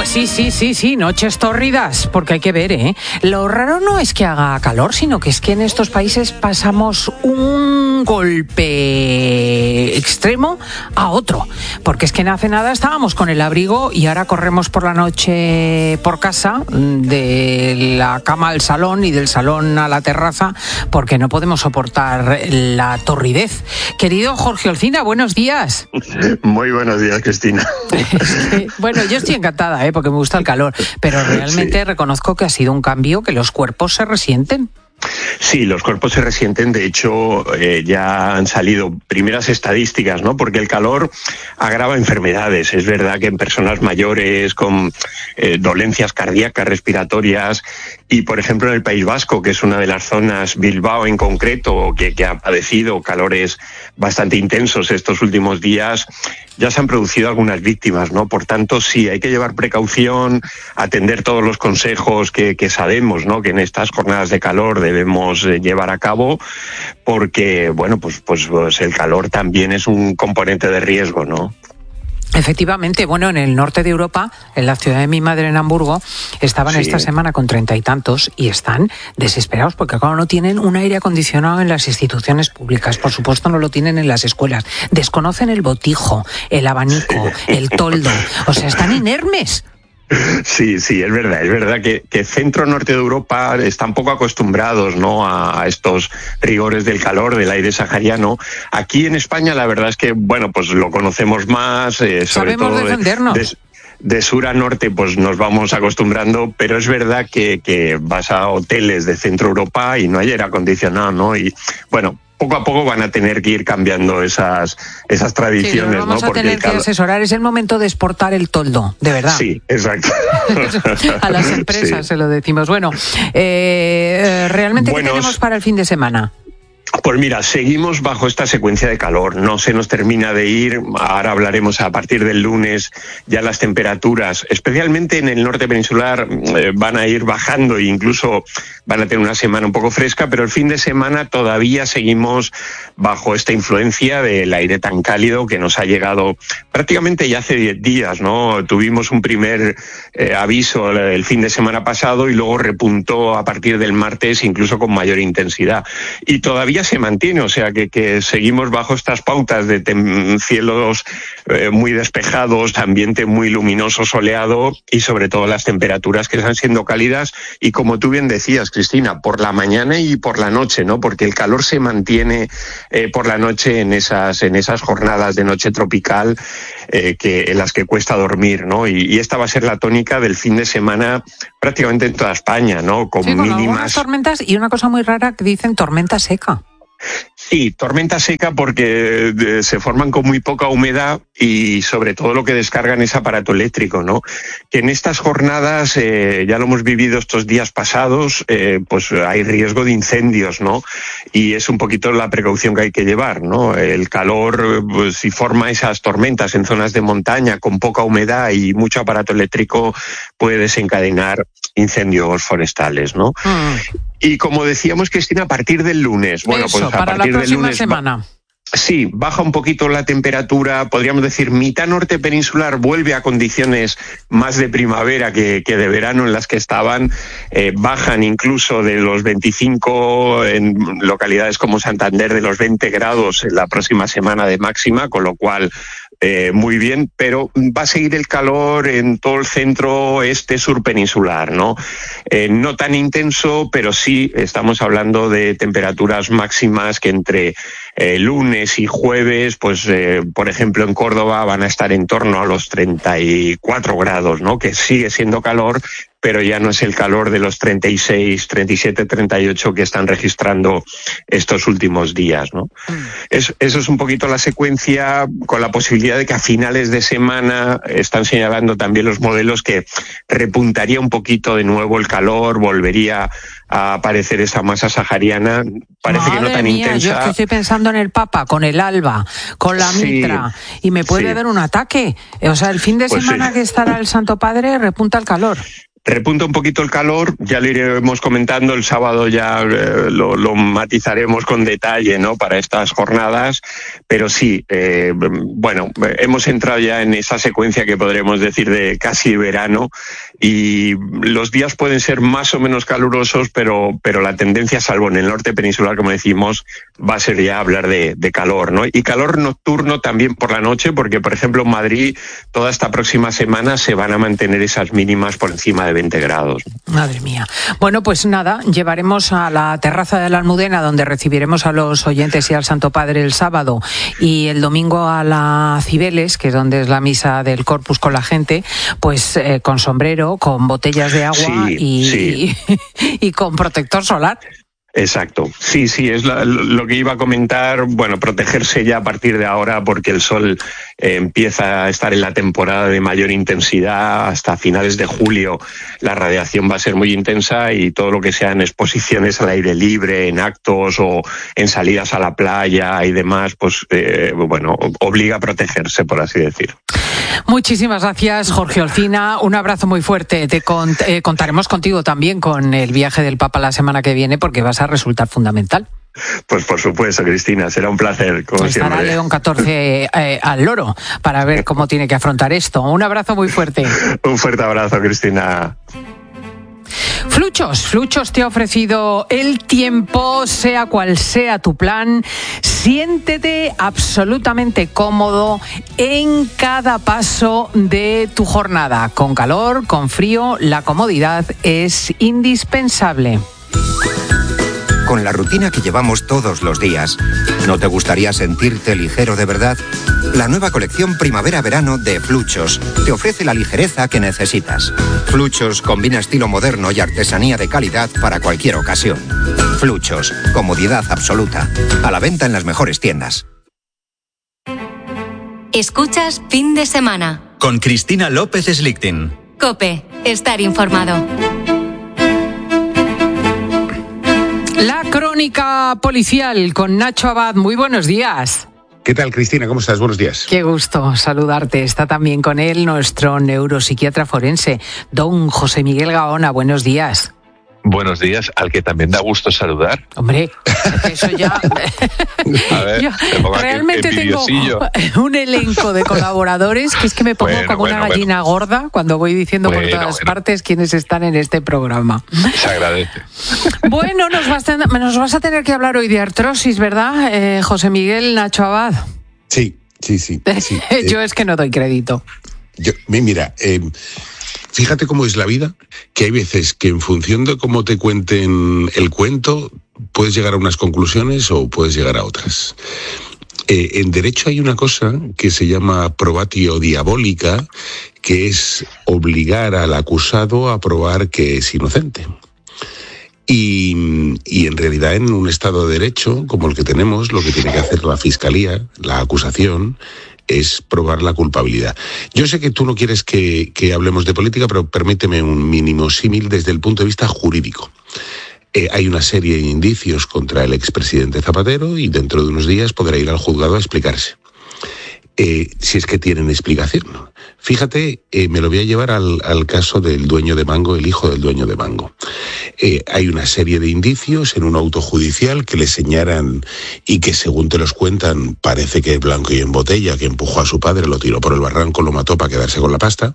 Sí, noches tórridas, porque hay que ver, ¿eh? Lo raro no es que haga calor, sino que es que en estos países pasamos un golpe extremo a otro, porque es que no hace nada estábamos con el abrigo y ahora corremos por la noche por casa, de la cama al salón y del salón a la terraza, porque no podemos soportar la torridez. Querido Jorge Olcina, buenos días. Muy buenos días, Cristina. Bueno, yo estoy encantada, porque me gusta el calor, pero realmente reconozco que ha sido un cambio que los cuerpos se resienten. Sí, los cuerpos se resienten. De hecho, ya han salido primeras estadísticas, ¿no? Porque el calor agrava enfermedades. Es verdad que en personas mayores con dolencias cardíacas, respiratorias, y por ejemplo en el País Vasco, que es una de las zonas, Bilbao en concreto, que ha padecido calores bastante intensos estos últimos días, ya se han producido algunas víctimas, ¿no? Por tanto, sí, hay que llevar precaución, atender todos los consejos que sabemos, ¿no? Que en estas jornadas de calor debemos llevar a cabo, porque, bueno, pues el calor también es un componente de riesgo, ¿no? Efectivamente, bueno, en el norte de Europa, en la ciudad de mi madre, en Hamburgo, estaban esta semana con 30 y tantos y están desesperados porque, claro, no tienen un aire acondicionado en las instituciones públicas, por supuesto no lo tienen en las escuelas, desconocen el botijo, el abanico, el toldo, o sea, están inermes. Sí, es verdad que centro-norte de Europa están poco acostumbrados, ¿no? a estos rigores del calor, del aire sahariano. Aquí en España la verdad es que, bueno, pues lo conocemos más, sobre sabemos todo defendernos. De sur a norte pues nos vamos acostumbrando, pero es verdad que vas a hoteles de centro Europa y no hay aire acondicionado, ¿no? Y bueno, poco a poco van a tener que ir cambiando esas tradiciones, sí, vamos ¿no? a tener que asesorar. Es el momento de exportar el toldo, de verdad. Sí, exacto. A las empresas se lo decimos. Bueno, realmente, ¿qué tenemos para el fin de semana? Pues mira, seguimos bajo esta secuencia de calor, no se nos termina de ir. Ahora hablaremos a partir del lunes, ya las temperaturas, especialmente en el norte peninsular, van a ir bajando e incluso van a tener una semana un poco fresca, pero el fin de semana todavía seguimos bajo esta influencia del aire tan cálido que nos ha llegado prácticamente ya hace 10 días, ¿no? Tuvimos un primer aviso el fin de semana pasado y luego repuntó a partir del martes incluso con mayor intensidad. Y todavía se mantiene, o sea que seguimos bajo estas pautas de cielos muy despejados, ambiente muy luminoso, soleado y sobre todo las temperaturas que están siendo cálidas y como tú bien decías, Cristina, por la mañana y por la noche, ¿no? Porque el calor se mantiene por la noche en esas jornadas de noche tropical en las que cuesta dormir, ¿no? Y esta va a ser la tónica del fin de semana prácticamente en toda España, ¿no? Con mínimas tormentas y una cosa muy rara que dicen tormenta seca. Sí, tormenta seca porque se forman con muy poca humedad y sobre todo lo que descargan es aparato eléctrico, ¿no? Que en estas jornadas, ya lo hemos vivido estos días pasados, pues hay riesgo de incendios, ¿no? Y es un poquito la precaución que hay que llevar, ¿no? El calor, pues, si forma esas tormentas en zonas de montaña con poca humedad y mucho aparato eléctrico, puede desencadenar incendios forestales, ¿no? Y como decíamos, Cristina, a partir del lunes, bueno, pues a para partir la del próxima lunes semana. Sí, baja un poquito la temperatura, podríamos decir mitad norte peninsular vuelve a condiciones más de primavera que de verano en las que estaban, bajan incluso de los 25 en localidades como Santander de los 20 grados en la próxima semana de máxima, con lo cual muy bien, pero va a seguir el calor en todo el centro sur peninsular, ¿no? No tan intenso, pero sí estamos hablando de temperaturas máximas que entre lunes y jueves, pues por ejemplo en Córdoba van a estar en torno a los 34 grados, ¿no? Que sigue siendo calor, pero ya no es el calor de los 36, 37, 38 que están registrando estos últimos días, ¿no? Eso es un poquito la secuencia, con la posibilidad de que a finales de semana están señalando también los modelos que repuntaría un poquito de nuevo el calor, volvería a aparecer esa masa sahariana, parece que no tan intensa. Yo es que estoy pensando en el Papa, con el alba, con la mitra, y me puede dar un ataque. O sea, el fin de semana que estará el Santo Padre repunta el calor. Repunta un poquito el calor, ya lo iremos comentando, el sábado ya lo matizaremos con detalle, ¿no?, para estas jornadas, pero sí, bueno, hemos entrado ya en esa secuencia que podremos decir de casi verano, y los días pueden ser más o menos calurosos, pero la tendencia, salvo en el norte peninsular, como decimos, va a ser ya hablar de calor, ¿no? Y calor nocturno también por la noche, porque, por ejemplo, en Madrid toda esta próxima semana se van a mantener esas mínimas por encima de 20 grados. Madre mía. Bueno, pues nada, llevaremos a la terraza de la Almudena, donde recibiremos a los oyentes y al Santo Padre el sábado, y el domingo a la Cibeles, que es donde es la misa del Corpus con la gente, pues con sombrero, con botellas de agua y con protector solar. Exacto. Sí, es lo que iba a comentar. Bueno, protegerse ya a partir de ahora, porque el sol empieza a estar en la temporada de mayor intensidad. Hasta finales de julio la radiación va a ser muy intensa, y todo lo que sean exposiciones al aire libre, en actos o en salidas a la playa y demás, pues bueno, obliga a protegerse, por así decir. Muchísimas gracias, Jorge Olcina. Un abrazo muy fuerte. Contaremos contigo también con el viaje del Papa la semana que viene, porque vas a resultar fundamental. Pues por supuesto, Cristina, será un placer, como Estará siempre. León XIV al loro para ver cómo tiene que afrontar esto. Un abrazo muy fuerte. Un fuerte abrazo, Cristina. Fluchos te ha ofrecido el tiempo, sea cual sea tu plan. Siéntete absolutamente cómodo en cada paso de tu jornada. Con calor, con frío, la comodidad es indispensable. Con la rutina que llevamos todos los días, ¿no te gustaría sentirte ligero de verdad? La nueva colección primavera-verano de Fluchos te ofrece la ligereza que necesitas. Fluchos combina estilo moderno y artesanía de calidad para cualquier ocasión. Fluchos, comodidad absoluta. A la venta en las mejores tiendas. Escuchas Fin de Semana con Cristina López Slichting. COPE, estar informado. La crónica policial con Nacho Abad. Muy buenos días. ¿Qué tal, Cristina? ¿Cómo estás? Buenos días. Qué gusto saludarte. Está también con él nuestro neuropsiquiatra forense, don José Miguel Gaona. Buenos días. Buenos días, al que también da gusto saludar. Hombre, eso ya... A ver, yo realmente tengo un elenco de colaboradores que es que me pongo como una gallina gorda cuando voy diciendo por todas partes quiénes están en este programa. Se agradece. Bueno, nos vas a tener que hablar hoy de artrosis, ¿verdad, José Miguel, Nacho Abad? Sí. Yo es que no doy crédito. Mira, fíjate cómo es la vida, que hay veces que en función de cómo te cuenten el cuento, puedes llegar a unas conclusiones o puedes llegar a otras. En derecho hay una cosa que se llama probatio diabólica, que es obligar al acusado a probar que es inocente. Y en realidad, en un Estado de Derecho como el que tenemos, lo que tiene que hacer la Fiscalía, la acusación, es probar la culpabilidad. Yo sé que tú no quieres que hablemos de política, pero permíteme un mínimo símil desde el punto de vista jurídico. Hay una serie de indicios contra el expresidente Zapatero y dentro de unos días podrá ir al juzgado a explicarse. Si es que tienen explicación. Fíjate, me lo voy a llevar al caso del dueño de Mango, el hijo del dueño de Mango. Hay una serie de indicios en un auto judicial que le señalan y que, según te los cuentan, parece que es blanco y en botella, que empujó a su padre, lo tiró por el barranco, lo mató para quedarse con la pasta.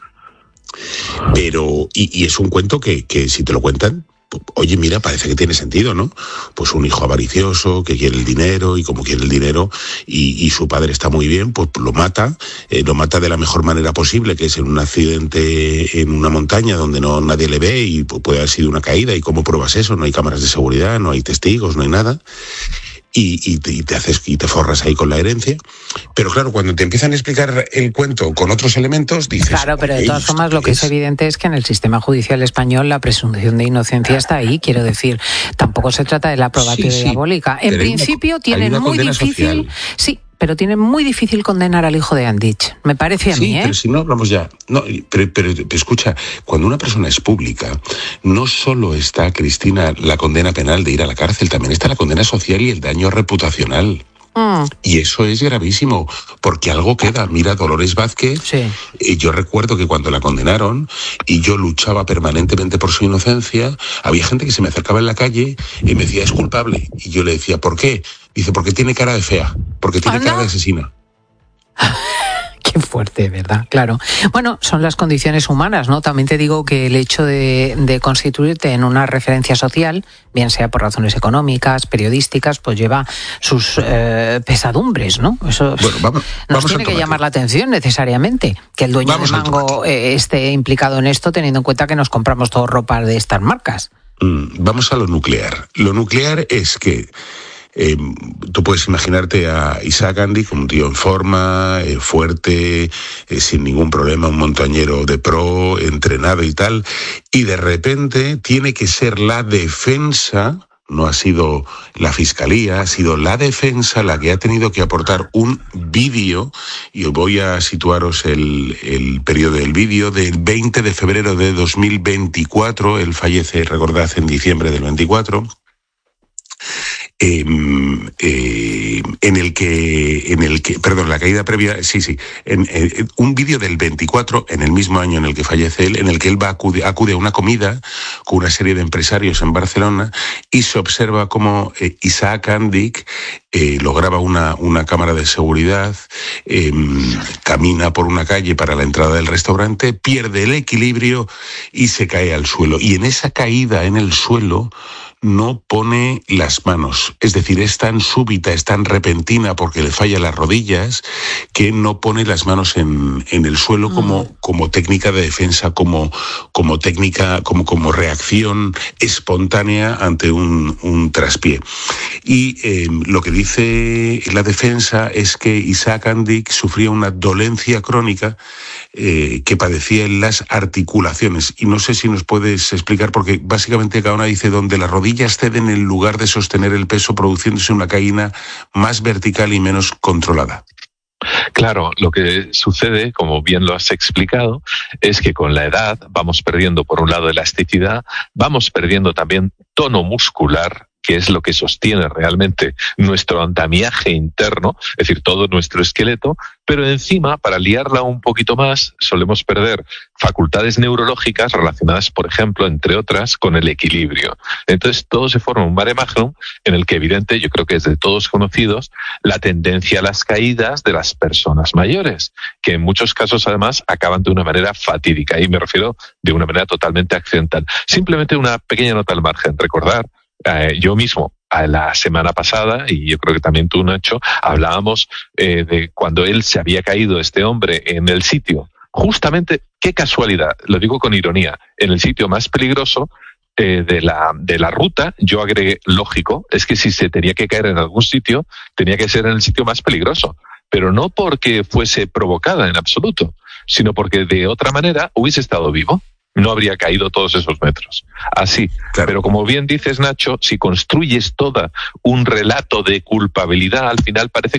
Pero, y es un cuento que si te lo cuentan, oye, mira, parece que tiene sentido, ¿no? Pues un hijo avaricioso que quiere el dinero y como quiere el dinero y su padre está muy bien, pues lo mata de la mejor manera posible, que es en un accidente en una montaña donde nadie le ve y puede haber sido una caída. ¿Y cómo pruebas eso? No hay cámaras de seguridad, no hay testigos, no hay nada. Y te forras ahí con la herencia. Pero claro, cuando te empiezan a explicar el cuento con otros elementos, dices... Claro, pero de todas formas lo que es evidente es que en el sistema judicial español la presunción de inocencia está ahí. Quiero decir, tampoco se trata de la probatio diabólica. En principio tienen muy difícil... Social. Sí, pero tiene muy difícil condenar al hijo de Andich. Me parece a mí, pero si no hablamos ya. No, pero escucha, cuando una persona es pública, no solo está, Cristina, la condena penal de ir a la cárcel, también está la condena social y el daño reputacional. Y eso es gravísimo, porque algo queda. Mira, Dolores Vázquez, yo recuerdo que cuando la condenaron y yo luchaba permanentemente por su inocencia, había gente que se me acercaba en la calle y me decía, es culpable. Y yo le decía, ¿por qué? Dice, porque tiene cara de fea, porque tiene cara de asesina. Qué fuerte, ¿verdad? Claro. Bueno, son las condiciones humanas, ¿no? También te digo que el hecho de constituirte en una referencia social, bien sea por razones económicas, periodísticas, pues lleva sus pesadumbres, ¿no? Eso nos tiene que llamar la atención necesariamente, que el dueño de Mango esté implicado en esto, teniendo en cuenta que nos compramos todo ropa de estas marcas. Vamos a lo nuclear. Lo nuclear es que tú puedes imaginarte a Isaac Andic, un tío en forma, fuerte, sin ningún problema, un montañero de pro, entrenado y tal, y de repente tiene que ser la defensa, no ha sido la fiscalía, ha sido la defensa la que ha tenido que aportar un vídeo, y voy a situaros el periodo del vídeo, del 20 de febrero de 2024, él fallece, recordad, en diciembre del 24, en el que, perdón, la caída previa, un vídeo del 24, en el mismo año en el que fallece él, en el que él acude a una comida con una serie de empresarios en Barcelona y se observa cómo Isaac Andic lo graba una cámara de seguridad, camina por una calle para la entrada del restaurante, pierde el equilibrio y se cae al suelo. Y en esa caída en el suelo no pone las manos, es decir, es tan súbita, es tan repentina porque le falla las rodillas, que no pone las manos en el suelo como técnica de defensa, como técnica, como reacción espontánea ante un traspié. Y lo que dice la defensa es que Isaac Andic sufría una dolencia crónica que padecía en las articulaciones. Y no sé si nos puedes explicar, porque básicamente cada una dice donde las rodillas ceden en lugar de sostener el peso, produciéndose una caída más vertical y menos controlada. Claro, lo que sucede, como bien lo has explicado, es que con la edad vamos perdiendo, por un lado, elasticidad, vamos perdiendo también tono muscular, que es lo que sostiene realmente nuestro andamiaje interno, es decir, todo nuestro esqueleto, pero encima, para liarla un poquito más, solemos perder facultades neurológicas relacionadas, por ejemplo, entre otras, con el equilibrio. Entonces, todo se forma un mare magnum en el que, evidente, yo creo que es de todos conocidos, la tendencia a las caídas de las personas mayores, que en muchos casos, además, acaban de una manera fatídica, y me refiero de una manera totalmente accidental. Simplemente una pequeña nota al margen, recordar, yo mismo, la semana pasada, y yo creo que también tú, Nacho, hablábamos de cuando él se había caído, este hombre, en el sitio, justamente, qué casualidad, lo digo con ironía, en el sitio más peligroso de la ruta. Yo agregué, lógico, es que si se tenía que caer en algún sitio, tenía que ser en el sitio más peligroso, pero no porque fuese provocada en absoluto, sino porque de otra manera hubiese estado vivo. No habría caído todos esos metros. Así. Claro. Pero como bien dices, Nacho, si construyes toda un relato de culpabilidad, al final parece